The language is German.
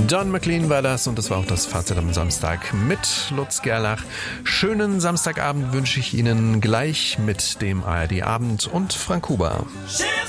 Don McLean war das und das war auch das Fazit am Samstag mit Lutz Gerlach. Schönen Samstagabend wünsche ich Ihnen gleich mit dem ARD Abend und Frank Huber.